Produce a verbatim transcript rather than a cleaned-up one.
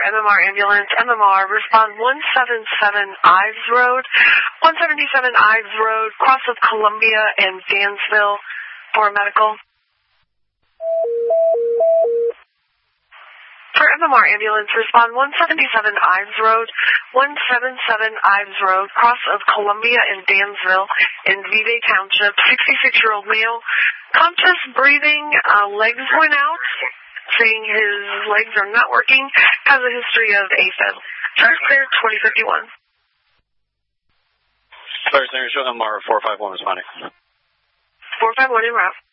M M R ambulance, M M R, respond one seventy-seven Ives Road, one seventy-seven Ives Road, cross of Columbia and Dansville for medical. For M M R ambulance, respond one seventy-seven Ives Road, one seventy-seven Ives Road, cross of Columbia and Dansville in Vevay Township, sixty-six-year-old male, conscious breathing, uh, legs went out, saying his legs are not working, has a history of AFib. Charge clear, twenty fifty-one. First name, show M R four five one responding. four five one en route.